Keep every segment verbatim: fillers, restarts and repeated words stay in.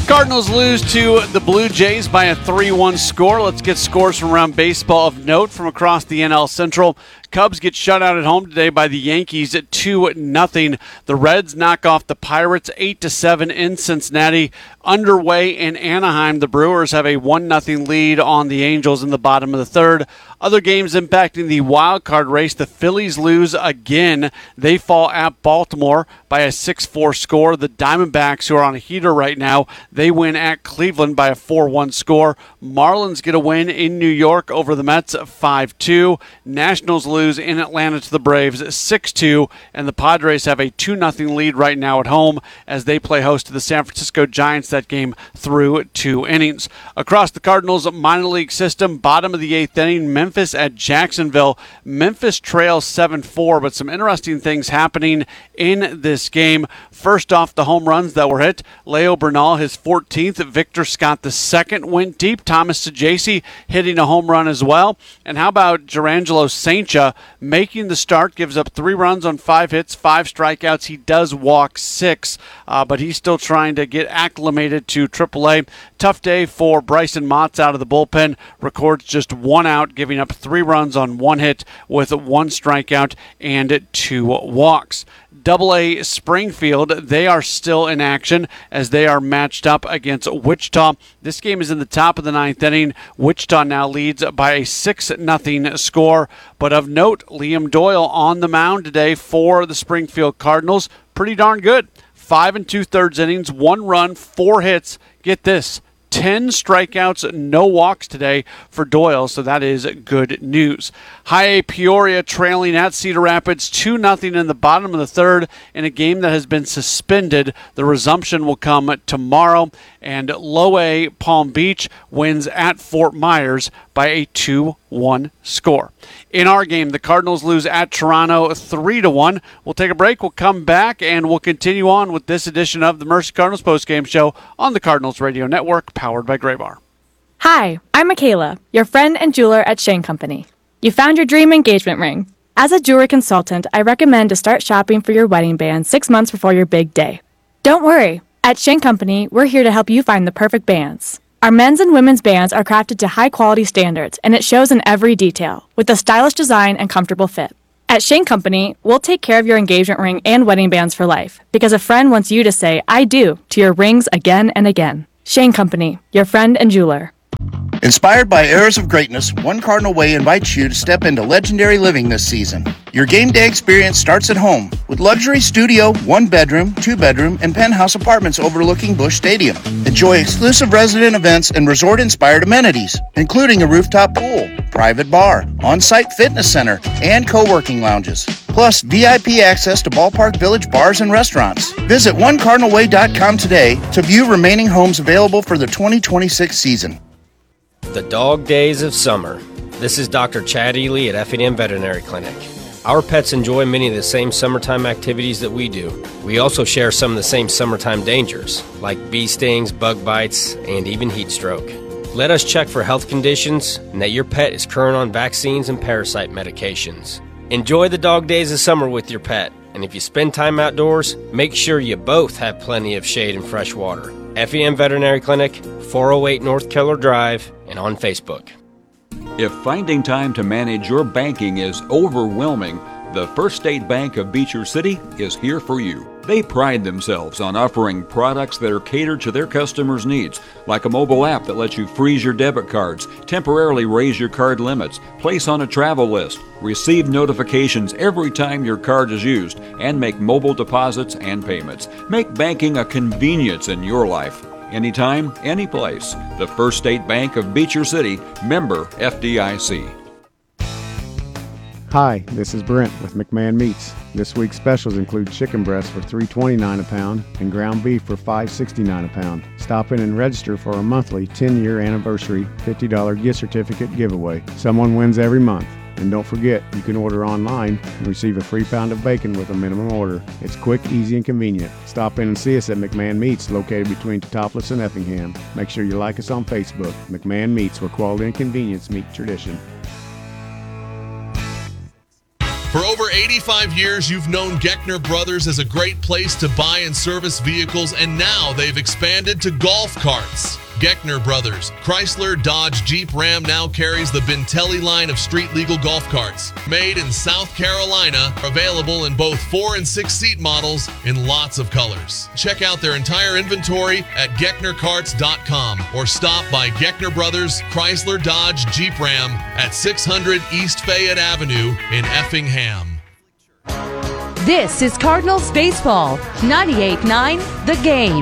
Cardinals lose to the Blue Jays by a three one score. Let's get scores from around baseball of note from across the N L Central. Cubs get shut out at home today by the Yankees at two nothing. The Reds knock off the Pirates eight to seven in Cincinnati. Underway in Anaheim, the Brewers have a one nothing lead on the Angels in the bottom of the third. Other games impacting the wild card race, the Phillies lose again. They fall at Baltimore by a six four score. The Diamondbacks, who are on a heater right now, they win at Cleveland by a four one score. Marlins get a win in New York over the Mets five two. Nationals lose in Atlanta to the Braves six two. And the Padres have a two nothing lead right now at home as they play host to the San Francisco Giants. That game through two innings. Across the Cardinals minor league system, bottom of the eighth inning, Memphis at Jacksonville. Memphis trails seven four, but some interesting things happening in this game. First off, the home runs that were hit. Leo Bernal, his fourteenth. Victor Scott, the second, went deep. Thomas Saggese hitting a home run as well. And how about Gerangelo Saincha making the start, gives up three runs on five hits, five strikeouts. He does walk six, uh, but he's still trying to get acclimated to triple A. Tough day for Bryson Motts out of the bullpen. Records just one out, giving up three runs on one hit with one strikeout and two walks. Double A Springfield, they are still in action as they are matched up against Wichita. This game is in the top of the ninth inning. Wichita now leads by a six nothing score. But of note, Liam Doyle on the mound today for the Springfield Cardinals. Pretty darn good. Five and two-thirds innings, one run, four hits. Get this, ten strikeouts, no walks today for Doyle, so that is good news. High A Peoria trailing at Cedar Rapids two nothing in the bottom of the third in a game that has been suspended. The resumption will come tomorrow. And Low A Palm Beach wins at Fort Myers by a two one score. In our game, the Cardinals lose at Toronto three to one. We'll take a break. We'll come back, and we'll continue on with this edition of the Mercy Cardinals postgame show on the Cardinals Radio Network, powered by Graybar. Hi, I'm Michaela, your friend and jeweler at Shane Company. You found your dream engagement ring. As a jewelry consultant, I recommend to start shopping for your wedding band six months before your big day. Don't worry. At Shane Company, we're here to help you find the perfect bands. Our men's and women's bands are crafted to high-quality standards, and it shows in every detail, with a stylish design and comfortable fit. At Shane Company, we'll take care of your engagement ring and wedding bands for life, because a friend wants you to say, I do, to your rings again and again. Shane Company, your friend and jeweler. Inspired by Eras of Greatness, One Cardinal Way invites you to step into legendary living this season. Your game day experience starts at home with luxury studio, one-bedroom, two-bedroom, and penthouse apartments overlooking Busch Stadium. Enjoy exclusive resident events and resort-inspired amenities, including a rooftop pool, private bar, on-site fitness center, and co-working lounges. Plus, V I P access to Ballpark Village bars and restaurants. Visit one cardinal way dot com today to view remaining homes available for the twenty twenty-six season. The dog days of summer. This is Doctor Chad Ely at F and M Veterinary Clinic. Our pets enjoy many of the same summertime activities that we do. We also share some of the same summertime dangers, like bee stings, bug bites, and even heat stroke. Let us check for health conditions and that your pet is current on vaccines and parasite medications. Enjoy the dog days of summer with your pet, and if you spend time outdoors, make sure you both have plenty of shade and fresh water. F and M Veterinary Clinic, four oh eight North Keller Drive, and on Facebook. If finding time to manage your banking is overwhelming, the First State Bank of Beecher City is here for you. They pride themselves on offering products that are catered to their customers' needs, like a mobile app that lets you freeze your debit cards, temporarily raise your card limits, place on a travel list, receive notifications every time your card is used, and make mobile deposits and payments. Make banking a convenience in your life. Anytime, anyplace. The First State Bank of Beecher City, member F D I C. Hi, this is Brent with McMahon Meats. This week's specials include chicken breasts for three dollars and twenty-nine cents a pound and ground beef for five dollars and sixty-nine cents a pound. Stop in and register for our monthly ten-year anniversary fifty dollars gift certificate giveaway. Someone wins every month. And don't forget, you can order online and receive a free pound of bacon with a minimum order. It's quick, easy, and convenient. Stop in and see us at McMahon Meats, located between Teutopolis and Effingham. Make sure you like us on Facebook. McMahon Meats, where quality and convenience meet tradition. For over eighty-five years, you've known Geckner Brothers as a great place to buy and service vehicles, and now they've expanded to golf carts. Geckner Brothers, Chrysler, Dodge, Jeep, Ram now carries the Bintelli line of street-legal golf carts. Made in South Carolina, available in both four and six seat models in lots of colors. Check out their entire inventory at geckner carts dot com or stop by Geckner Brothers, Chrysler, Dodge, Jeep, Ram at six hundred East Fayette Avenue in Effingham. This is Cardinals Baseball, ninety-eight point nine The Game.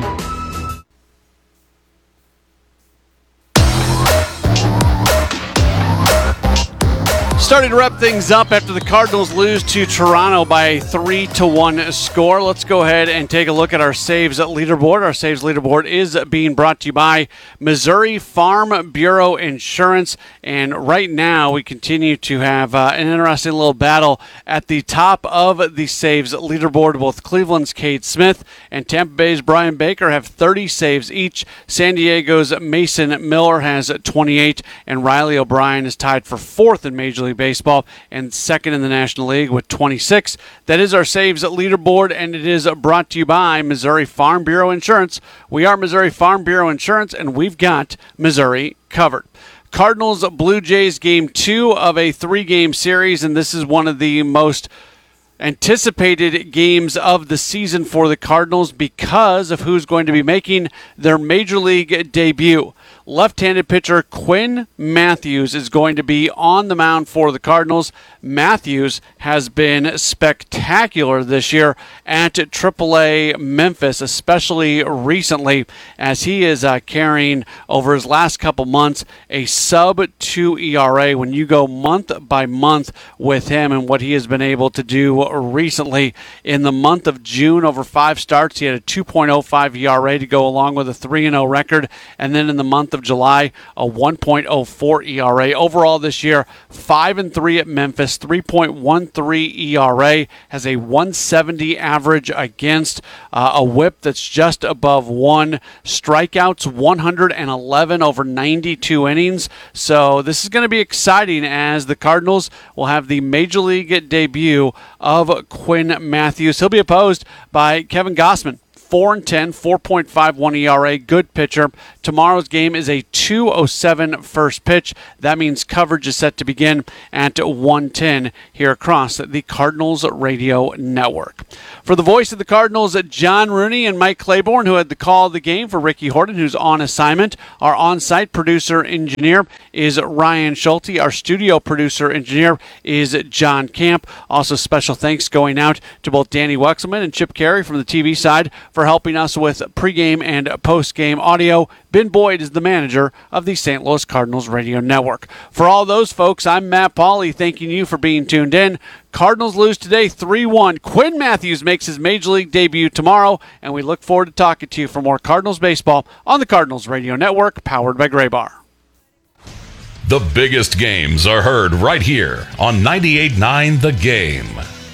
Starting to wrap things up after the Cardinals lose to Toronto by a three to one score. Let's go ahead and take a look at our saves leaderboard. Our saves leaderboard is being brought to you by Missouri Farm Bureau Insurance. And right now we continue to have uh, an interesting little battle at the top of the saves leaderboard. Both Cleveland's Cade Smith and Tampa Bay's Brian Baker have thirty saves each. San Diego's Mason Miller has twenty-eight, and Riley O'Brien is tied for fourth in Major League Baseball and second in the National League with twenty-six. That is our saves leaderboard, and it is brought to you by Missouri Farm Bureau Insurance. We are Missouri Farm Bureau Insurance, and we've got Missouri covered. Cardinals Blue Jays game two of a three-game series, and this is one of the most anticipated games of the season for the Cardinals because of who's going to be making their Major League debut. Left-handed pitcher Quinn Matthews is going to be on the mound for the Cardinals. Matthews has been spectacular this year at triple A Memphis, especially recently, as he is uh, carrying over his last couple months a sub two E R A. When you go month by month with him and what he has been able to do recently, in the month of June, over five starts, he had a two point oh five E R A to go along with a three and oh record, and then in the month of July, a one point oh four E R A. Overall this year, five and three at Memphis, three point one three E R A, has a one seventy average against, uh, a whip that's just above one, strikeouts one hundred eleven over ninety-two innings. So this is going to be exciting as the Cardinals will have the Major League debut of Quinn Matthews. He'll be opposed by Kevin Gausman. four and ten, four point five one E R A, good pitcher. Tomorrow's game is a two oh seven first pitch. That means coverage is set to begin at one ten here across the Cardinals Radio Network. For the voice of the Cardinals, John Rooney and Mike Claiborne, who had the call of the game for Ricky Horton, who's on assignment. Our on-site producer-engineer is Ryan Schulte. Our studio producer-engineer is John Camp. Also, special thanks going out to both Danny Wexelman and Chip Carey from the T V side for helping us with pregame and postgame audio. Ben Boyd is the manager of the Saint Louis Cardinals Radio Network. For all those folks, I'm Matt Pauley, thanking you for being tuned in. Cardinals lose today three one. Quinn Matthews makes his Major League debut tomorrow, and we look forward to talking to you for more Cardinals baseball on the Cardinals Radio Network, powered by Gray Bar. The biggest games are heard right here on ninety-eight point nine The Game.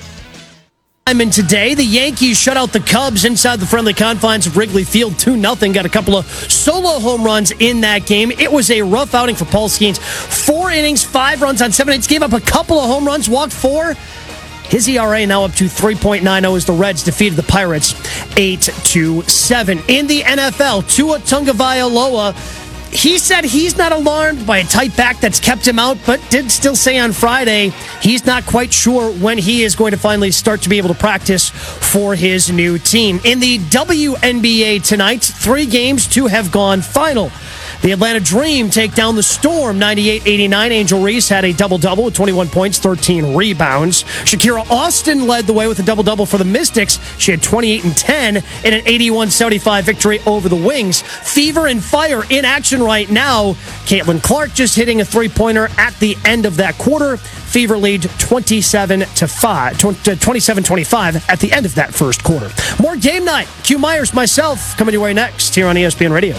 And today, the Yankees shut out the Cubs inside the friendly confines of Wrigley Field two nothing. Got a couple of solo home runs in that game. It was a rough outing for Paul Skeens. Four innings, five runs on seven hits. Gave up a couple of home runs, walked four. His E R A now up to three point nine oh as the Reds defeated the Pirates eight to seven. In the N F L, Tua Tagovailoa, he said he's not alarmed by a tight back that's kept him out, but did still say on Friday he's not quite sure when he is going to finally start to be able to practice for his new team. In the W N B A tonight, three games to have gone final. The Atlanta Dream take down the Storm ninety-eight eighty-nine. Angel Reese had a double-double with twenty-one points, thirteen rebounds. Shakira Austin led the way with a double-double for the Mystics. She had twenty-eight and ten in an eighty-one seventy-five victory over the Wings. Fever and Fire in action right now. Caitlin Clark just hitting a three-pointer at the end of that quarter. Fever lead twenty-seven to five, twenty-seven twenty-five at the end of that first quarter. More game night. Q Myers, myself, coming your way next here on E S P N Radio.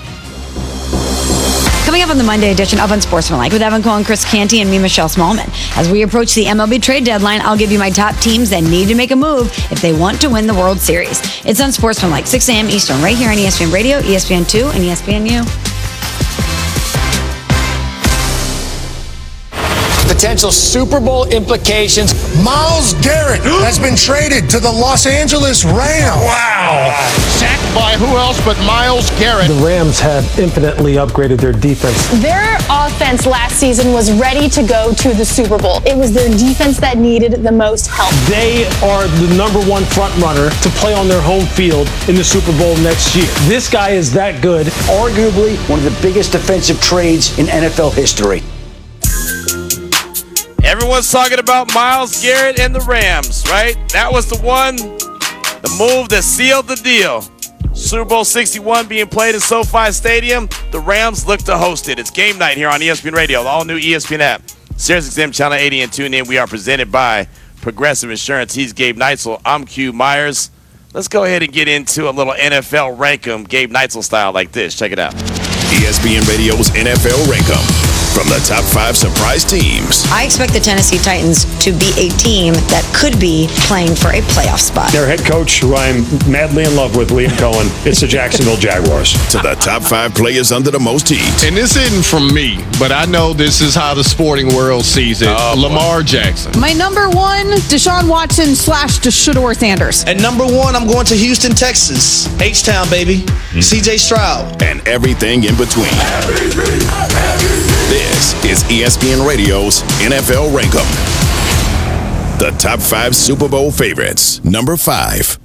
Coming up on the Monday edition of Unsportsmanlike with Evan Cohen, Chris Canty, and me, Michelle Smallman. As we approach the M L B trade deadline, I'll give you my top teams that need to make a move if they want to win the World Series. It's Unsportsmanlike, six a.m. Eastern, right here on E S P N Radio, E S P N two, and E S P N U. potential Super Bowl implications. Myles Garrett has been traded to the Los Angeles Rams. Wow. Sacked by who else but Myles Garrett. The Rams have infinitely upgraded their defense. Their offense last season was ready to go to the Super Bowl. It was their defense that needed the most help. They are the number one front runner to play on their home field in the Super Bowl next year. This guy is that good. Arguably one of the biggest defensive trades in N F L history. Everyone's talking about Myles Garrett and the Rams, right? That was the one, the move that sealed the deal. Super Bowl sixty-one being played at SoFi Stadium. The Rams look to host it. It's game night here on E S P N Radio, the all-new E S P N app. Sirius X M Channel eighty and tune in. We are presented by Progressive Insurance. He's Gabe Neitzel. I'm Q Myers. Let's go ahead and get into a little N F L Rankum, Gabe Neitzel style like this. Check it out. E S P N Radio's N F L Rankum. From the top five surprise teams. I expect the Tennessee Titans to be a team that could be playing for a playoff spot. Their head coach, who I'm madly in love with, Liam Cohen, it's the Jacksonville Jaguars. To the top five players under the most heat. And this isn't from me, but I know this is how the sporting world sees it. Oh, Lamar Jackson. My number one, Deshaun Watson slash Shador Sanders. And number one, I'm going to Houston, Texas. H-Town, baby. Mm-hmm. C J Stroud. And everything in between. Everything, everything. This is E S P N Radio's N F L Rankum. The top five Super Bowl favorites. Number five.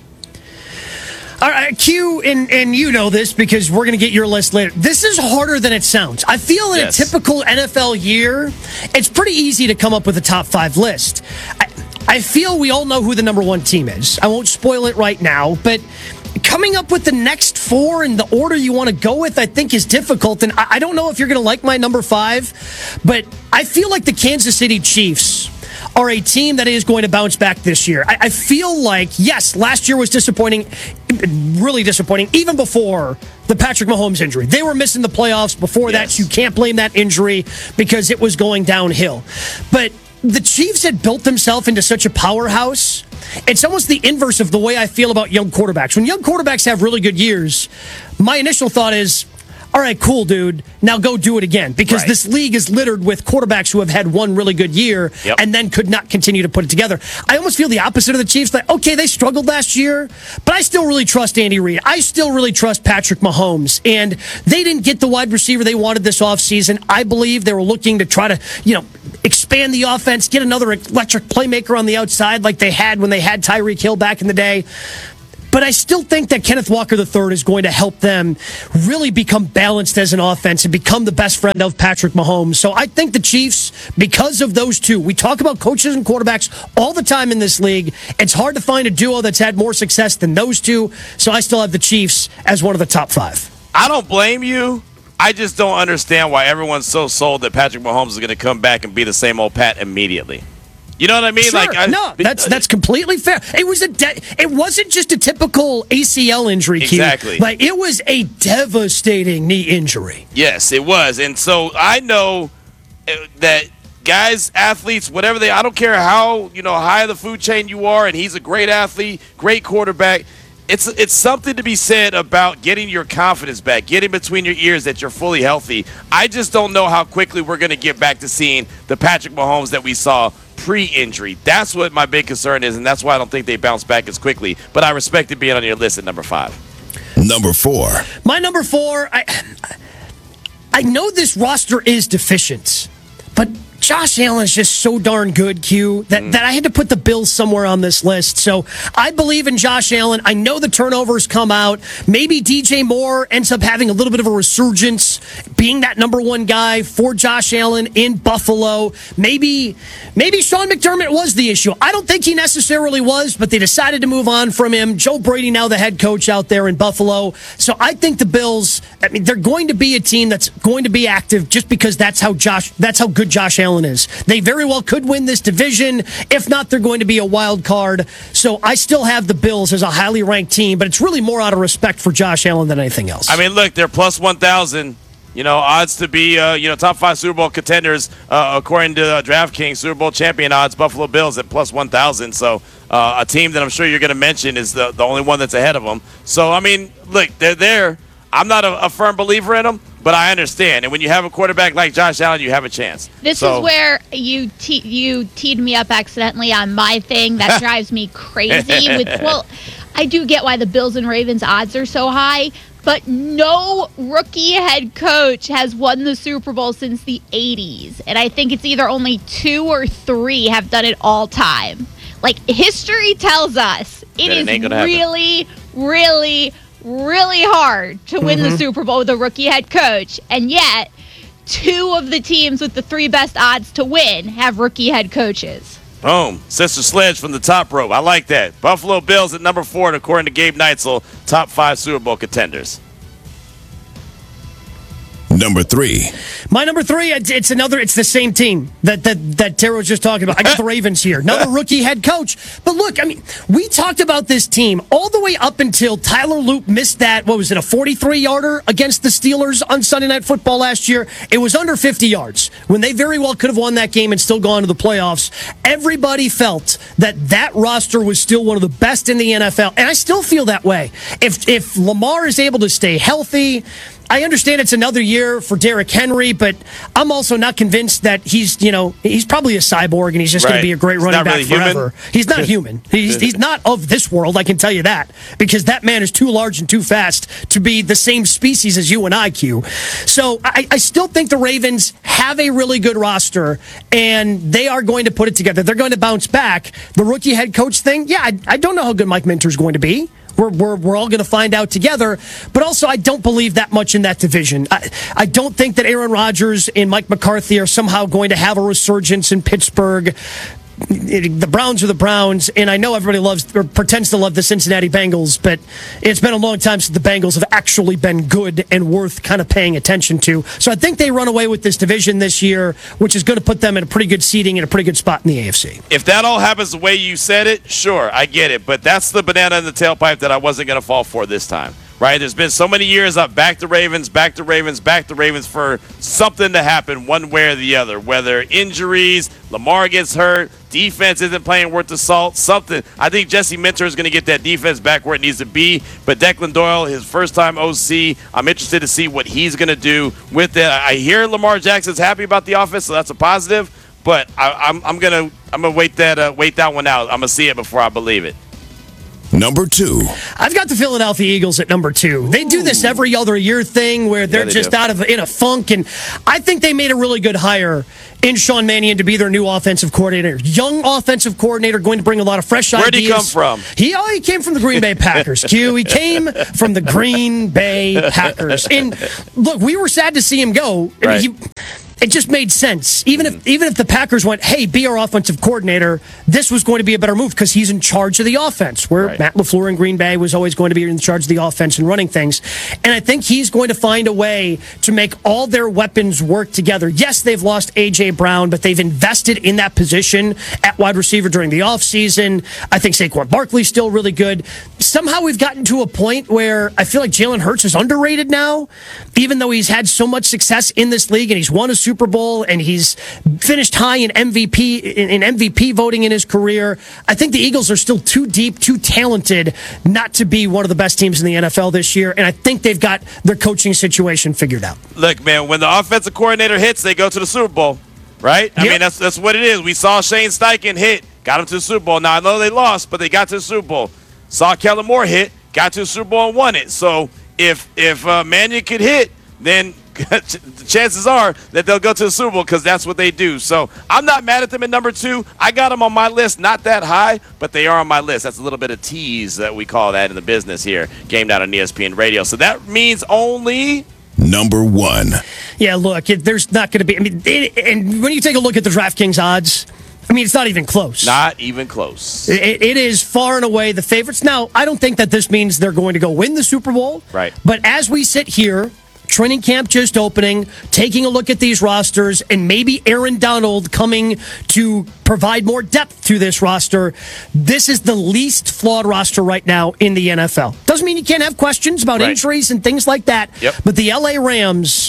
All right, Q, and, and you know this because we're going to get your list later. This is harder than it sounds. I feel in yes. a typical N F L year, it's pretty easy to come up with a top five list. I, I feel we all know who the number one team is. I won't spoil it right now, but coming up with the next four in the order you want to go with, I think, is difficult. And I, I don't know if you're going to like my number five, but I feel like the Kansas City Chiefs are a team that is going to bounce back this year. I, I feel like, yes, last year was disappointing, really disappointing, even before the Patrick Mahomes injury. They were missing the playoffs before yes. that. You can't blame that injury because it was going downhill. But the Chiefs had built themselves into such a powerhouse. It's almost the inverse of the way I feel about young quarterbacks. When young quarterbacks have really good years, my initial thought is, all right, cool, dude. Now go do it again. Because right. this league is littered with quarterbacks who have had one really good year yep. and then could not continue to put it together. I almost feel the opposite of the Chiefs. Like, okay, they struggled last year, but I still really trust Andy Reid. I still really trust Patrick Mahomes. And they didn't get the wide receiver they wanted this offseason. I believe they were looking to try to, you know, expand the offense, get another electric playmaker on the outside like they had when they had Tyreek Hill back in the day. But I still think that Kenneth Walker the third is going to help them really become balanced as an offense and become the best friend of Patrick Mahomes. So I think the Chiefs, because of those two, we talk about coaches and quarterbacks all the time in this league. It's hard to find a duo that's had more success than those two. So I still have the Chiefs as one of the top five. I don't blame you. I just don't understand why everyone's so sold that Patrick Mahomes is going to come back and be the same old Pat immediately. You know what I mean? Sure. Like, I, no, that's that's completely fair. It was a de- it wasn't just a typical A C L injury, Q. Exactly. Like it was a devastating knee injury. Yes, it was, and so I know that guys, athletes, whatever they, I don't care how you know high the food chain you are, and he's a great athlete, great quarterback. It's it's something to be said about getting your confidence back, getting between your ears that you're fully healthy. I just don't know how quickly we're going to get back to seeing the Patrick Mahomes that we saw pre-injury. That's what my big concern is, and that's why I don't think they bounce back as quickly. But I respect it being on your list at number five. Number four. My number four, I, I know this roster is deficient, but Josh Allen is just so darn good, Q, that, mm. that I had to put the Bills somewhere on this list. So I believe in Josh Allen. I know the turnovers come out. Maybe D J Moore ends up having a little bit of a resurgence, being that number one guy for Josh Allen in Buffalo. Maybe maybe Sean McDermott was the issue. I don't think he necessarily was, but they decided to move on from him. Joe Brady now the head coach out there in Buffalo. So I think the Bills, I mean, they're going to be a team that's going to be active just because that's how Josh, that's how good Josh Allen is. They very well could win this division. If not, they're going to be a wild card. So I still have the Bills as a highly ranked team, but it's really more out of respect for Josh Allen than anything else. I mean, look, they're plus one thousand. You know, odds to be, uh, you know, top five Super Bowl contenders, uh, according to uh, DraftKings, Super Bowl champion odds, Buffalo Bills at plus one thousand. So uh, a team that I'm sure you're going to mention is the, the only one that's ahead of them. So, I mean, look, they're there. I'm not a, a firm believer in them, but I understand. And when you have a quarterback like Josh Allen, you have a chance. This so, is where you te- you teed me up accidentally on my thing that drives me crazy. With well, I do get why the Bills and Ravens odds are so high, but no rookie head coach has won the Super Bowl since the eighties. And I think it's either only two or three have done it all time. Like, history tells us it is really, really, really hard to win Mm-hmm. the Super Bowl with a rookie head coach. And yet, two of the teams with the three best odds to win have rookie head coaches. Boom. Sister Sledge from the top rope. I like that. Buffalo Bills at number four, and according to Gabe Neitzel, top five Super Bowl contenders. Number three. My number three, it's it's another, it's the same team that that that Tara was just talking about. I got the Ravens here. Another rookie head coach. But look, I mean, we talked about this team all the way up until Tyler Loop missed that, what was it, a forty-three-yarder against the Steelers on Sunday Night Football last year. It was under fifty yards when they very well could have won that game and still gone to the playoffs. Everybody felt that that roster was still one of the best in the N F L, and I still feel that way. If if Lamar is able to stay healthy, I understand it's another year for Derrick Henry, but I'm also not convinced that he's, you know, he's probably a cyborg and he's just going Right. to be a great He's running not back really forever. human. He's not human. He's he's not of this world, I can tell you that, because that man is too large and too fast to be the same species as you and I, Q. So I, I still think the Ravens have a really good roster, and they are going to put it together. They're going to bounce back. The rookie head coach thing, yeah, I, I don't know how good Mike Minter's going to be. We're, we're, we're all going to find out together. But also, I don't believe that much in that division. I, I don't think that Aaron Rodgers and Mike McCarthy are somehow going to have a resurgence in Pittsburgh. The Browns are the Browns, and I know everybody loves or pretends to love the Cincinnati Bengals, but it's been a long time since the Bengals have actually been good and worth kind of paying attention to. So I think they run away with this division this year, which is going to put them in a pretty good seating and a pretty good spot in the A F C. If that all happens the way you said it, sure, I get it. But that's the banana in the tailpipe that I wasn't going to fall for this time. Right? There's been so many years up, back to Ravens, back to Ravens, back to Ravens for something to happen one way or the other. Whether injuries, Lamar gets hurt, defense isn't playing worth the salt, something. I think Jesse Minter is going to get that defense back where it needs to be. But Declan Doyle, his first time O C, I'm interested to see what he's going to do with it. I hear Lamar Jackson's happy about the offense, so that's a positive. But I, I'm, I'm gonna I'm gonna wait that uh, wait that one out. I'm gonna see it before I believe it. Number two. I've got the Philadelphia Eagles at number two. They do this every other year thing where they're Yeah, they just do. out of in a funk, and I think they made a really good hire in Sean Mannion to be their new offensive coordinator. Young offensive coordinator, going to bring a lot of fresh Where'd ideas. he come from? He oh, he came from the Green Bay Packers. Q. He came from the Green Bay Packers. And look, we were sad to see him go. I mean, Right. he, it just made sense. Even if even if the Packers went, hey, be our offensive coordinator, this was going to be a better move because he's in charge of the offense, where Right. Matt LaFleur in Green Bay was always going to be in charge of the offense and running things. And I think he's going to find a way to make all their weapons work together. Yes, they've lost A J. Brown, but they've invested in that position at wide receiver during the offseason. I think Saquon Barkley's still really good. Somehow we've gotten to a point where I feel like Jalen Hurts is underrated now, even though he's had so much success in this league and he's won a Super Bowl and he's finished high in M V P in in M V P voting in his career. I think the Eagles are still too deep, too talented not to be one of the best teams in the N F L this year, and I think they've got their coaching situation figured out. Look, man, when the offensive coordinator hits, they go to the Super Bowl, right? I Yep. mean, that's that's what it is. We saw Shane Steichen hit, got him to the Super Bowl. Now, I know they lost, but they got to the Super Bowl. Saw Kellen Moore hit, got to the Super Bowl and won it. So if if uh, Mannion could hit, then the chances are that they'll go to the Super Bowl because that's what they do. So I'm not mad at them at number two. I got them on my list, not that high, but they are on my list. That's a little bit of tease that we call that in the business here, Game Night on E S P N Radio. So that means only Number one. Yeah, look, it, there's not going to be. I mean, it, and when you take a look at the DraftKings odds, I mean, it's not even close. Not even close. It, it is far and away the favorites. Now, I don't think that this means they're going to go win the Super Bowl. Right. But as we sit here, training camp just opening, taking a look at these rosters, and maybe Aaron Donald coming to provide more depth to this roster, this is the least flawed roster right now in the N F L. Doesn't mean you can't have questions about Right. injuries and things like that. Yep. But the L A Rams,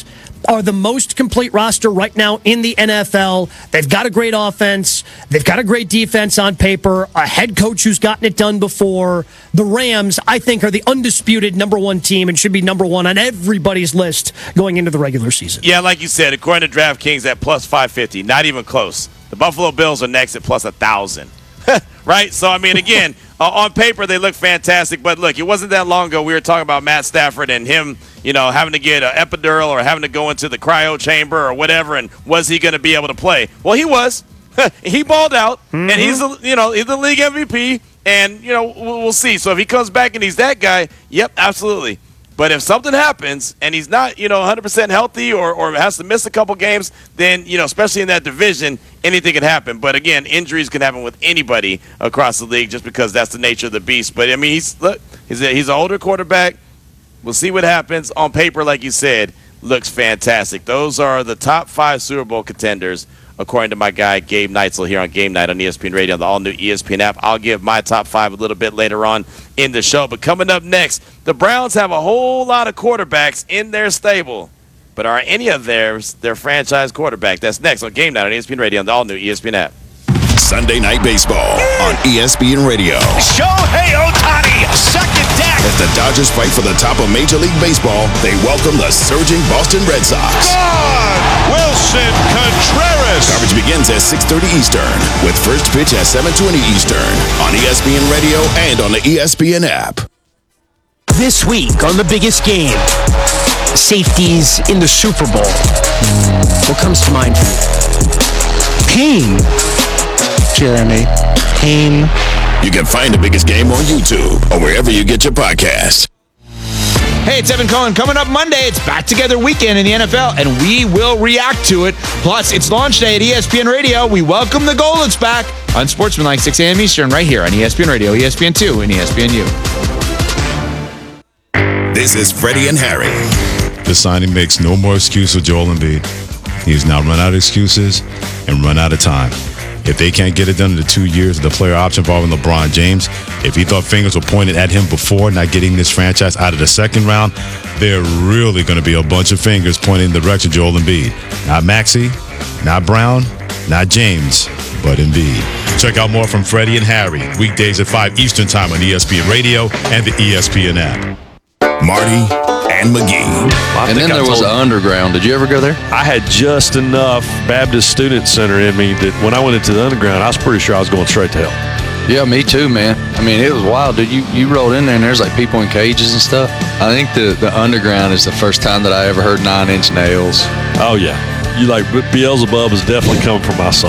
are the most complete roster right now in the N F L. They've got a great offense. They've got a great defense on paper, a head coach who's gotten it done before. The Rams, I think, are the undisputed number one team and should be number one on everybody's list going into the regular season. Yeah, like you said, according to DraftKings at plus five fifty, not even close. The Buffalo Bills are next at plus one thousand. Right? So, I mean, again, uh, on paper, they look fantastic. But, look, it wasn't that long ago we were talking about Matt Stafford and him, you know, having to get an epidural or having to go into the cryo chamber or whatever, and was he going to be able to play? Well, he was. He balled out, mm-hmm. and he's, a, you know, he's the league M V P, and, you know, we'll, we'll see. So if he comes back and he's that guy, yep, absolutely. But if something happens and he's not, you know, one hundred percent healthy or, or has to miss a couple games, then, you know, especially in that division, anything can happen. But, again, injuries can happen with anybody across the league just because that's the nature of the beast. But, I mean, he's look, he's a, he's an older quarterback. We'll see what happens. On paper, like you said, looks fantastic. Those are the top five Super Bowl contenders, according to my guy Gabe Neitzel here on Game Night on E S P N Radio, on the all-new E S P N app. I'll give my top five a little bit later on in the show. But coming up next, the Browns have a whole lot of quarterbacks in their stable. But are any of theirs their franchise quarterback? That's next on Game Night on E S P N Radio on the all-new E S P N app. Sunday Night Baseball on E S P N Radio. Shohei Ohtani, second deck. As the Dodgers fight for the top of Major League Baseball, they welcome the surging Boston Red Sox. God, Wilson Contreras. Coverage begins at six thirty Eastern, with first pitch at seven twenty Eastern on E S P N Radio and on the E S P N app. This week on The Biggest Game, safeties in the Super Bowl. What comes to mind for you? Pain. Jeremy. Pain. You can find The Biggest Game on YouTube or wherever you get your podcasts. Hey, it's Evan Cohen. Coming up Monday, it's Back Together Weekend in the N F L, and we will react to it. Plus, it's launch day at E S P N Radio. We welcome the Goldens back on Sportsmanlike, six a.m. Eastern, right here on E S P N Radio, E S P N two, and E S P N U. This is Freddie and Harry. The signing makes no more excuse for Joel Embiid. He's now run out of excuses and run out of time. If they can't get it done in the two years of the player option involving LeBron James, if he thought fingers were pointed at him before not getting this franchise out of the second round, there are really going to be a bunch of fingers pointing in the direction of Joel Embiid. Not Maxey, not Brown, not James, but Embiid. Check out more from Freddie and Harry, weekdays at five Eastern Time on E S P N Radio and the E S P N app. Marty and McGee. Well, and then there was an underground. Did you ever go there? I had just enough Baptist Student Center in me that when I went into the underground, I was pretty sure I was going straight to hell. Yeah, me too, man. I mean, it was wild, dude. You you rolled in there and there's like people in cages and stuff. I think the, the underground is the first time that I ever heard Nine Inch Nails. Oh, yeah. You like Beelzebub is definitely coming from my soul.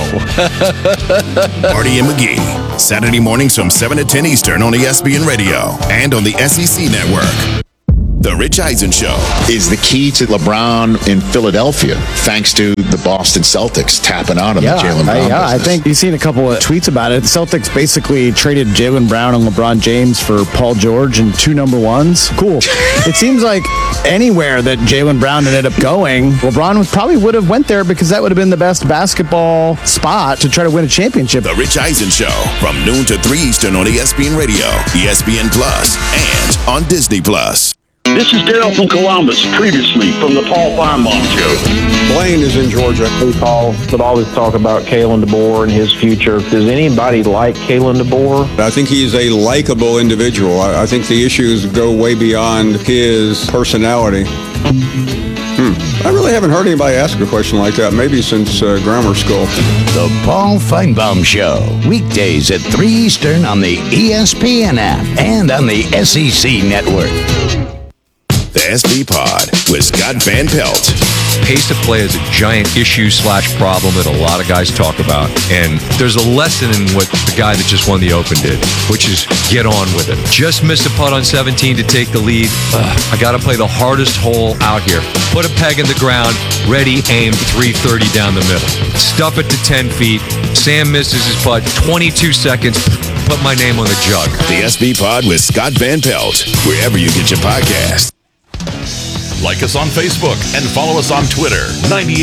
Marty and McGee, Saturday mornings from seven to ten Eastern on E S P N Radio and on the S E C Network. The Rich Eisen Show is the key to LeBron in Philadelphia, thanks to the Boston Celtics tapping on him. Yeah, the Jaylen Brown I, yeah I business. think you've seen a couple of tweets about it. The Celtics basically traded Jaylen Brown and LeBron James for Paul George and two number ones. Cool. It seems like anywhere that Jaylen Brown ended up going, LeBron would, probably would have went there because that would have been the best basketball spot to try to win a championship. The Rich Eisen Show from noon to three Eastern on E S P N Radio, E S P N Plus, and on Disney Plus. This is Dale from Columbus, previously from the Paul Feinbaum Show. Blaine is in Georgia. We Paul would always talk about Kalen DeBoer and his future. Does anybody like Kalen DeBoer? I think he's a likable individual. I, I think the issues go way beyond his personality. Hmm. I really haven't heard anybody ask a question like that, maybe since uh, grammar school. The Paul Feinbaum Show, weekdays at three Eastern on the E S P N app and on the S E C Network. The S B Pod with Scott Van Pelt. Pace of play is a giant issue slash problem that a lot of guys talk about. And there's a lesson in what the guy that just won the Open did, which is get on with it. Just missed a putt on seventeen to take the lead. Ugh, I got to play the hardest hole out here. Put a peg in the ground, ready, aim, three thirty down the middle. Stuff it to ten feet. Sam misses his putt, twenty-two seconds. Put my name on the jug. The S B Pod with Scott Van Pelt, wherever you get your podcast. Like us on Facebook and follow us on Twitter. ninety-eight